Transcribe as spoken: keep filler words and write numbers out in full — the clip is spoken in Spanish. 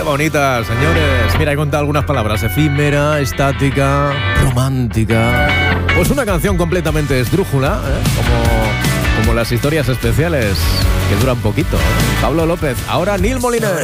bonita, señores. Mira, he contado algunas palabras: efímera, estática, romántica. Pues una canción completamente esdrújula, ¿eh? como, como las historias especiales que duran poquito, ¿eh? Pablo López, ahora Neil Moliner.